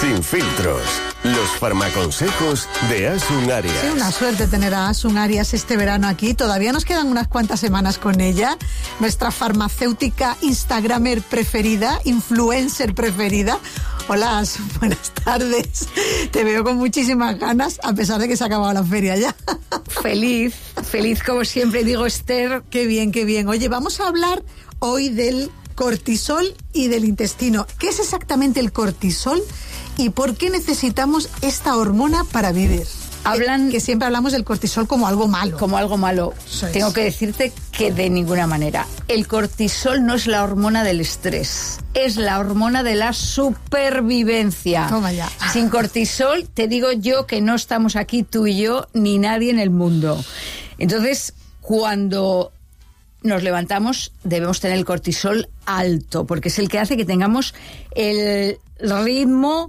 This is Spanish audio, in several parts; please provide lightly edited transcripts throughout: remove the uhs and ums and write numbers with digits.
Sin filtros. Los farmaconsejos de Asun Arias. Sí, una suerte tener a Asun Arias este verano aquí. Todavía nos quedan unas cuantas semanas con ella. Nuestra farmacéutica instagramer preferida, influencer preferida. Hola, Asun, buenas tardes. Te veo con muchísimas ganas, a pesar de que se ha acabado la feria ya. Feliz como siempre, digo, Esther. Qué bien, qué bien. Oye, vamos a hablar hoy del cortisol y del intestino. ¿Qué es exactamente el cortisol y por qué necesitamos esta hormona para vivir? Que siempre hablamos del cortisol como algo malo. Como algo malo. Tengo que decirte que de ninguna manera. El cortisol no es la hormona del estrés, es la hormona de la supervivencia. Toma ya. Sin cortisol, te digo yo que no estamos aquí tú y yo, ni nadie en el mundo. Entonces, cuando nos levantamos, debemos tener el cortisol alto, porque es el que hace que tengamos el ritmo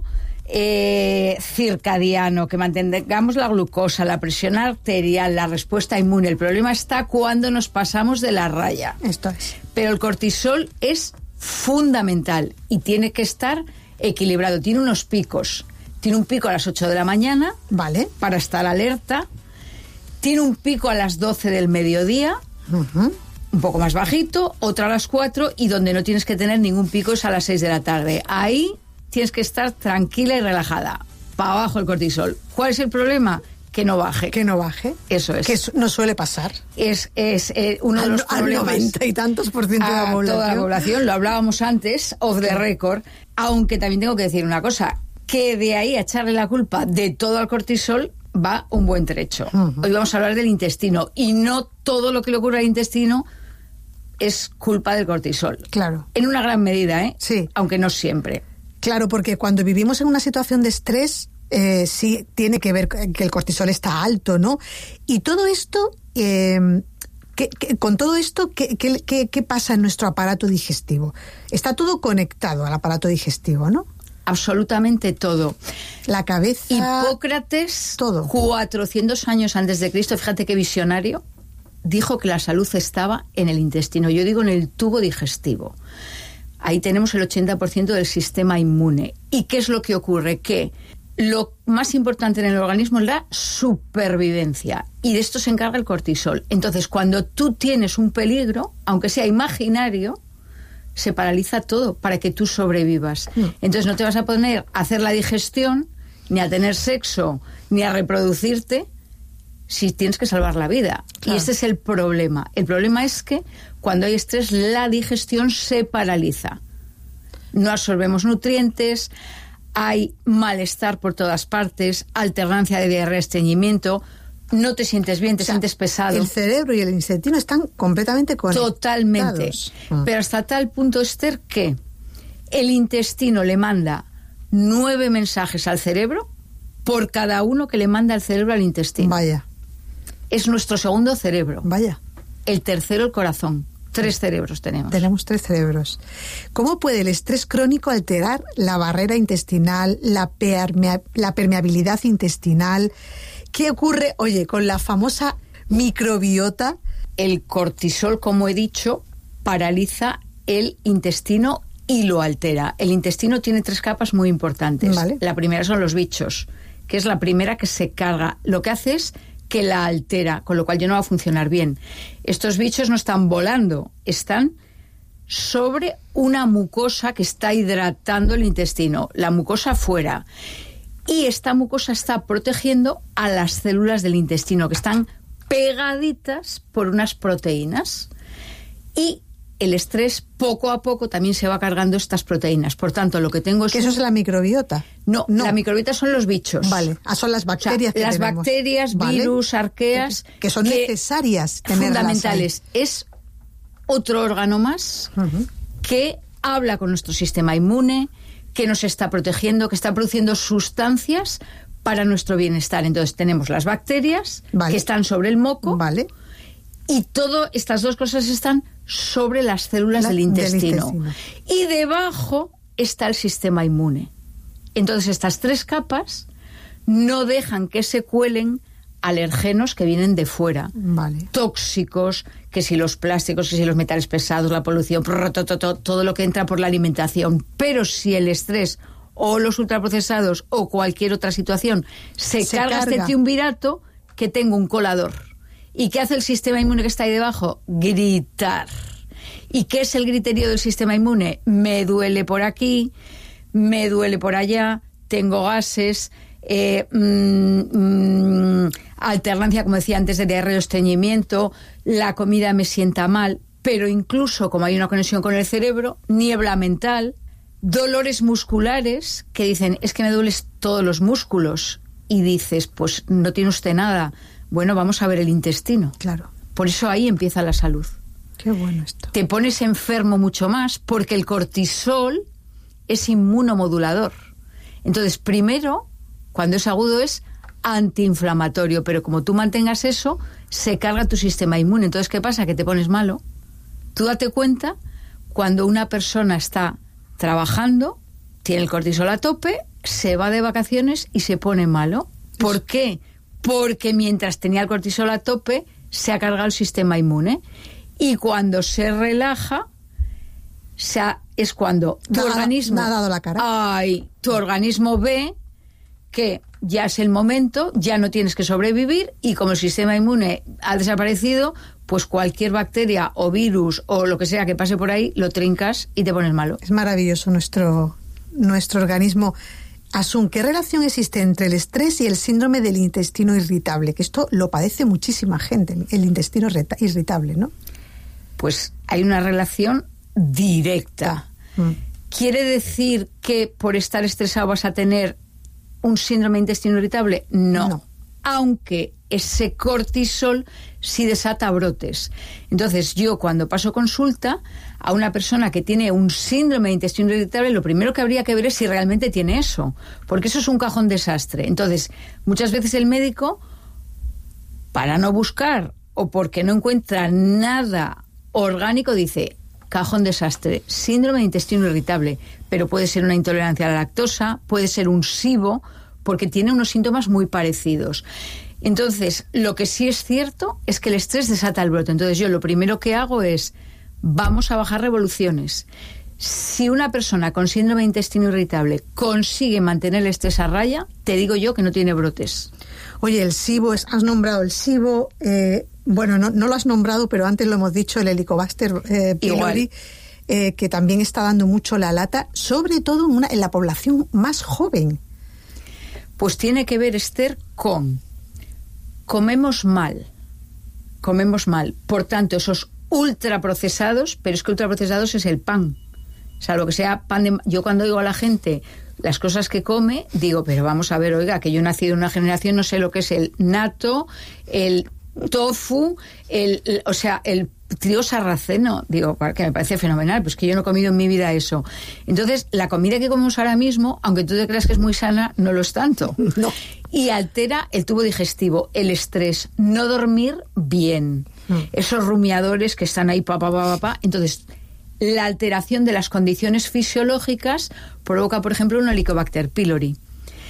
circadiano, que mantengamos la glucosa, la presión arterial, la respuesta inmune. El problema está cuando nos pasamos de la raya. Esto es. Pero el cortisol es fundamental y tiene que estar equilibrado. Tiene unos picos. Tiene un pico a las 8 de la mañana, vale, para estar alerta. Tiene un pico a las 12 del mediodía, un poco más bajito, otro a las 4, y donde no tienes que tener ningún pico es a las 6 de la tarde. Ahí tienes que estar tranquila y relajada. Para abajo el cortisol. ¿Cuál es el problema? Que no baje. Que no baje. Eso es. Que no suele pasar. Es uno de los problemas. Al 90 y tantos % de la población. Toda la población. Lo hablábamos antes, off the record. Aunque también tengo que decir una cosa, que de ahí a echarle la culpa de todo al cortisol va un buen trecho. Hoy vamos a hablar del intestino. Y no todo lo que le ocurre al intestino es culpa del cortisol. Claro. En una gran medida, ¿eh? Sí. Aunque no siempre. Claro, porque cuando vivimos en una situación de estrés, sí tiene que ver que el cortisol está alto, ¿no? Y todo esto, con todo esto, ¿qué pasa en nuestro aparato digestivo? Está todo conectado al aparato digestivo, ¿no? Absolutamente todo. La cabeza... Hipócrates, todo. 400 años antes de Cristo, fíjate qué visionario, dijo que la salud estaba en el intestino. Yo digo en el tubo digestivo. Ahí tenemos el 80% del sistema inmune. ¿Y qué es lo que ocurre? Que lo más importante en el organismo es la supervivencia. Y de esto se encarga el cortisol. Entonces, cuando tú tienes un peligro, aunque sea imaginario, se paraliza todo para que tú sobrevivas. Entonces no te vas a poner a hacer la digestión, ni a tener sexo, ni a reproducirte, si tienes que salvar la vida. Claro. Y este es el problema. El problema es que cuando hay estrés, la digestión se paraliza. No absorbemos nutrientes, hay malestar por todas partes, alternancia de diarrea, estreñimiento, no te sientes bien, te sientes pesado. El cerebro y el intestino están completamente conectados. Totalmente. Pero hasta tal punto, Esther, que el intestino le manda 9 mensajes al cerebro por cada uno que le manda el cerebro al intestino. Vaya. Es nuestro segundo cerebro. Vaya. El tercero, el corazón. 3 cerebros tenemos. Tenemos 3 cerebros. ¿Cómo puede el estrés crónico alterar la barrera intestinal, la permeabilidad intestinal? ¿Qué ocurre, oye, con la famosa microbiota? El cortisol, como he dicho, paraliza el intestino y lo altera. El intestino tiene 3 capas muy importantes. Vale. La primera son los bichos, que es la primera que se carga. Lo que hace es que la altera, con lo cual ya no va a funcionar bien. Estos bichos no están volando, están sobre una mucosa que está hidratando el intestino, la mucosa fuera. Y esta mucosa está protegiendo a las células del intestino, que están pegaditas por unas proteínas. Y el estrés, poco a poco, también se va cargando estas proteínas. Por tanto, lo que tengo es... ¿Que eso es la microbiota? No, la microbiota son los bichos. Vale, son las bacterias, o sea, que las tenemos. Bacterias, ¿vale? Virus, arqueas... Que son necesarias tenerlas fundamentales. Ahí. Es otro órgano más que habla con nuestro sistema inmune, que nos está protegiendo, que está produciendo sustancias para nuestro bienestar. Entonces tenemos las bacterias, vale, que están sobre el moco, vale, y todas estas dos cosas están sobre las células del intestino. Y debajo está el sistema inmune. Entonces estas 3 capas no dejan que se cuelen alergenos que vienen de fuera, vale, tóxicos, que si los plásticos, que si los metales pesados, la polución, todo lo que entra por la alimentación. Pero si el estrés o los ultraprocesados o cualquier otra situación, se carga este triunvirato, que tengo un colador. ¿Y qué hace el sistema inmune que está ahí debajo? Gritar. ¿Y qué es el griterío del sistema inmune? Me duele por aquí, me duele por allá, tengo gases, alternancia, como decía antes, de diarrea o estreñimiento, la comida me sienta mal, pero incluso, como hay una conexión con el cerebro, niebla mental, dolores musculares, que dicen, es que me duelen todos los músculos, y dices, pues no tiene usted nada. Bueno, vamos a ver el intestino. Claro. Por eso ahí empieza la salud. Qué bueno esto. Te pones enfermo mucho más porque el cortisol es inmunomodulador. Entonces, primero, cuando es agudo, es antiinflamatorio, pero como tú mantengas eso, se carga tu sistema inmune. Entonces, ¿qué pasa? Que te pones malo. Tú date cuenta, cuando una persona está trabajando, tiene el cortisol a tope, se va de vacaciones y se pone malo. ¿Por qué? Porque mientras tenía el cortisol a tope, se ha cargado el sistema inmune. Y cuando se relaja, es cuando tu organismo... ha dado la cara. Tu organismo ve que ya es el momento, ya no tienes que sobrevivir, y como el sistema inmune ha desaparecido, pues cualquier bacteria o virus o lo que sea que pase por ahí, lo trincas y te pones malo. Es maravilloso nuestro organismo. Asun, ¿qué relación existe entre el estrés y el síndrome del intestino irritable? Que esto lo padece muchísima gente, el intestino irritable, ¿no? Pues hay una relación directa. ¿Quiere decir que por estar estresado vas a tener un síndrome de intestino irritable? No. Aunque ese cortisol sí desata brotes. Entonces, yo cuando paso consulta a una persona que tiene un síndrome de intestino irritable, lo primero que habría que ver es si realmente tiene eso, porque eso es un cajón desastre. Entonces, muchas veces el médico, para no buscar o porque no encuentra nada orgánico, dice, cajón desastre, síndrome de intestino irritable, pero puede ser una intolerancia a la lactosa, puede ser un SIBO, porque tiene unos síntomas muy parecidos. Entonces, lo que sí es cierto es que el estrés desata el brote. Entonces, yo lo primero que hago es, vamos a bajar revoluciones. Si una persona con síndrome de intestino irritable consigue mantener el estrés a raya, te digo yo que no tiene brotes. Oye, el SIBO, has nombrado el SIBO, bueno, no lo has nombrado, pero antes lo hemos dicho, el Helicobacter pylori, que también está dando mucho la lata, sobre todo en la población más joven. Pues tiene que ver, Esther, con comemos mal, por tanto, esos ultraprocesados, pero es que ultraprocesados es el pan, o sea, lo que sea pan de... Yo cuando digo a la gente las cosas que come, digo, pero vamos a ver, oiga, que yo he nacido en una generación, no sé lo que es el natto, el tofu, el trigo sarraceno, digo, que me parece fenomenal, pues que yo no he comido en mi vida eso. Entonces, la comida que comemos ahora mismo, aunque tú te creas que es muy sana, no lo es tanto. No. Y altera el tubo digestivo, el estrés, no dormir bien, esos rumiadores que están ahí, Entonces, la alteración de las condiciones fisiológicas provoca, por ejemplo, un Helicobacter pylori.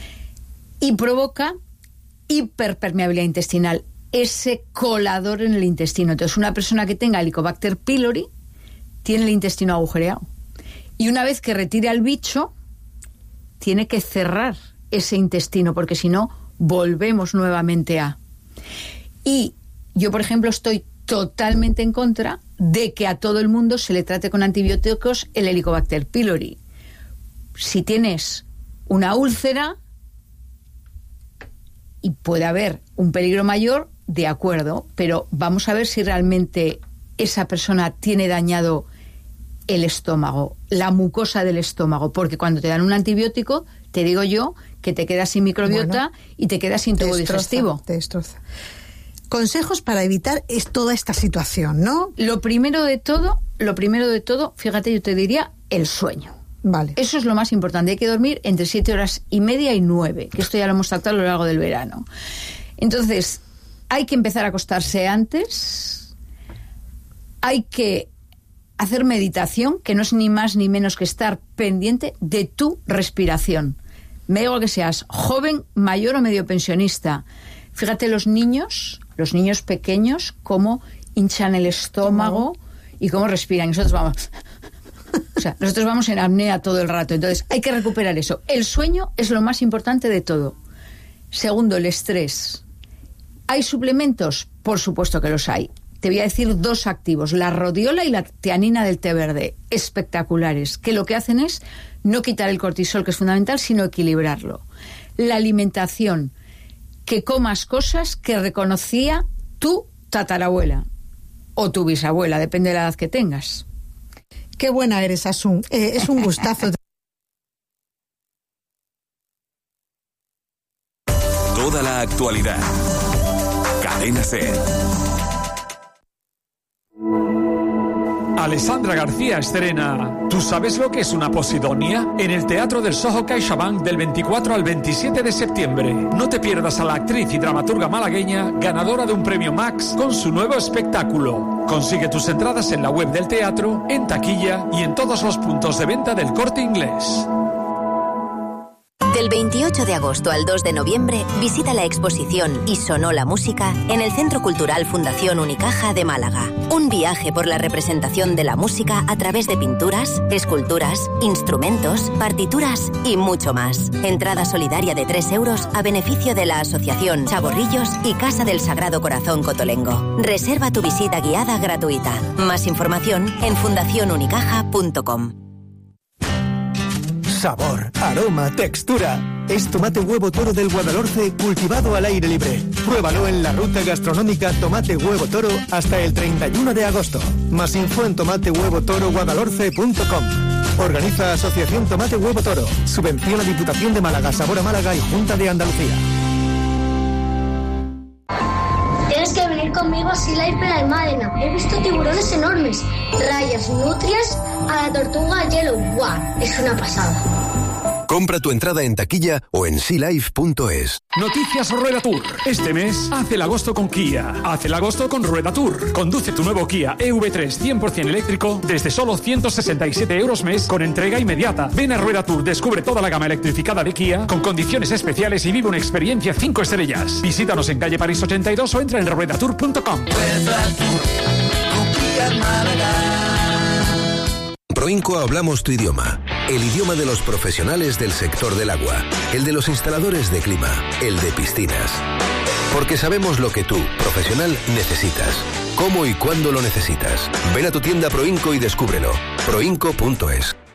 Y provoca hiperpermeabilidad intestinal, ese colador en el intestino. Entonces, una persona que tenga Helicobacter pylori tiene el intestino agujereado. Y una vez que retire al bicho, tiene que cerrar ese intestino, porque si no, volvemos nuevamente a... Y yo, por ejemplo, estoy totalmente en contra de que a todo el mundo se le trate con antibióticos el Helicobacter pylori. Si tienes una úlcera y puede haber un peligro mayor, de acuerdo, pero vamos a ver si realmente esa persona tiene dañado el estómago, la mucosa del estómago, porque cuando te dan un antibiótico, te digo yo que te quedas sin microbiota, y te quedas sin tubo digestivo. Te destroza. Consejos para evitar toda esta situación, ¿no? Lo primero de todo, fíjate, yo te diría el sueño. Vale. Eso es lo más importante. Hay que dormir entre 7 horas y media y 9, que esto ya lo hemos tratado a lo largo del verano. Entonces, hay que empezar a acostarse antes, hay que hacer meditación, que no es ni más ni menos que estar pendiente de tu respiración. Me digo que seas joven, mayor o medio pensionista. Fíjate los niños pequeños, cómo hinchan el estómago y cómo respiran. Nosotros vamos... O sea, nosotros vamos en apnea todo el rato, entonces hay que recuperar eso. El sueño es lo más importante de todo. Segundo, el estrés. ¿Hay suplementos? Por supuesto que los hay. Te voy a decir 2 activos, la rodiola y la tianina del té verde, espectaculares, que lo que hacen es no quitar el cortisol, que es fundamental, sino equilibrarlo. La alimentación, que comas cosas que reconocía tu tatarabuela o tu bisabuela, depende de la edad que tengas. Qué buena eres, Asun. Es un gustazo. Toda la actualidad. Cadena SER. Alessandra García estrena ¿Tú sabes lo que es una posidonia? En el Teatro del Soho CaixaBank del 24 al 27 de septiembre. No te pierdas a la actriz y dramaturga malagueña ganadora de un premio Max con su nuevo espectáculo. Consigue tus entradas en la web del teatro, en taquilla y en todos los puntos de venta del Corte Inglés. Del 28 de agosto al 2 de noviembre, visita la exposición Y sonó la música en el Centro Cultural Fundación Unicaja de Málaga. Un viaje por la representación de la música a través de pinturas, esculturas, instrumentos, partituras y mucho más. Entrada solidaria de 3 euros a beneficio de la Asociación Chavorrillos y Casa del Sagrado Corazón Cotolengo. Reserva tu visita guiada gratuita. Más información en fundacionunicaja.com. Sabor, aroma, textura. Es tomate huevo toro del Guadalhorce cultivado al aire libre. Pruébalo en la ruta gastronómica Tomate Huevo Toro hasta el 31 de agosto. Más info en tomatehuevotoroguadalhorce.com. Organiza Asociación Tomate Huevo Toro. Subvenciona Diputación de Málaga, Sabor a Málaga y Junta de Andalucía. Tienes que venir conmigo a Sea Life Benalmádena. He visto tiburones enormes, rayas, nutrias, a la tortuga Yellow. ¡Guau! Es una pasada. Compra tu entrada en taquilla o en sealife.es. Noticias Rueda Tour. Este mes, haz el agosto con Kia. Haz el agosto con Rueda Tour. Conduce tu nuevo Kia EV3 100% eléctrico desde solo 167 euros mes con entrega inmediata. Ven a Rueda Tour, descubre toda la gama electrificada de Kia con condiciones especiales y vive una experiencia 5 estrellas. Visítanos en calle París 82 o entra en ruedatour.com. Rueda Tour, con Kia Málaga. Proinco hablamos tu idioma, el idioma de los profesionales del sector del agua, el de los instaladores de clima, el de piscinas. Porque sabemos lo que tú, profesional, necesitas, cómo y cuándo lo necesitas. Ven a tu tienda Proinco y descúbrelo. Proinco.es.